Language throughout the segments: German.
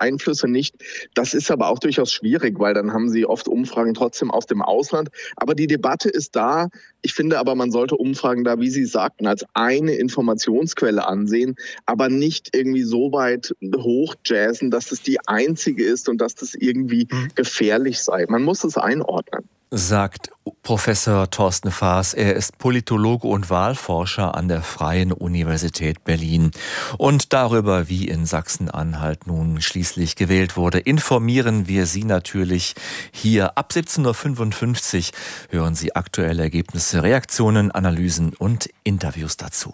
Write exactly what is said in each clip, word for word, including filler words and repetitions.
Einflüsse nicht. Das ist aber auch durchaus schwierig, weil dann haben Sie oft Umfragen trotzdem aus dem Ausland. Aber die Debatte ist da. Ich finde aber, man sollte Umfragen da, wie Sie sagten, als eine Informationsquelle ansehen, aber nicht irgendwie so weit hochjazzen, dass es die einzige ist und dass das irgendwie mhm. gefährlich sei. Man muss es einordnen. Sagt Professor Thorsten Faas. Er ist Politologe und Wahlforscher an der Freien Universität Berlin. Und darüber, wie in Sachsen-Anhalt nun schließlich gewählt wurde, informieren wir Sie natürlich hier. Ab siebzehn Uhr fünfundfünfzig hören Sie aktuelle Ergebnisse, Reaktionen, Analysen und Interviews dazu.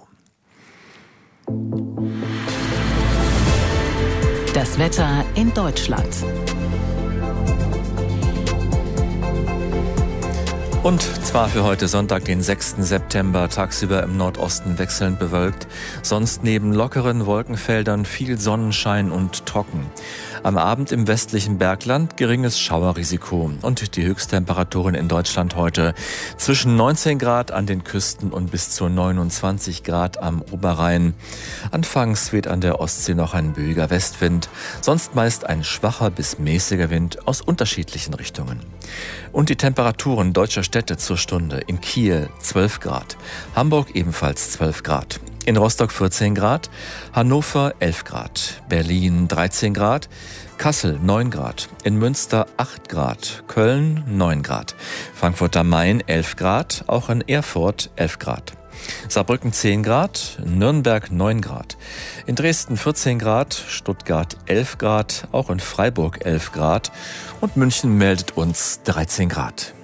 Das Wetter in Deutschland. Und zwar für heute Sonntag, den sechsten September, tagsüber im Nordosten wechselnd bewölkt, sonst neben lockeren Wolkenfeldern viel Sonnenschein und trocken. Am Abend im westlichen Bergland geringes Schauerrisiko und die Höchsttemperaturen in Deutschland heute zwischen neunzehn Grad an den Küsten und bis zu neunundzwanzig Grad am Oberrhein. Anfangs weht an der Ostsee noch ein böiger Westwind, sonst meist ein schwacher bis mäßiger Wind aus unterschiedlichen Richtungen. Und die Temperaturen deutscher Städte zur Stunde: in Kiel zwölf Grad, Hamburg ebenfalls zwölf Grad, in Rostock vierzehn Grad, Hannover elf Grad, Berlin dreizehn Grad, Kassel neun Grad, in Münster acht Grad, Köln neun Grad, Frankfurt am Main elf Grad, auch in Erfurt elf Grad. Saarbrücken zehn Grad, Nürnberg neun Grad, in Dresden vierzehn Grad, Stuttgart elf Grad, auch in Freiburg elf Grad und München meldet uns dreizehn Grad.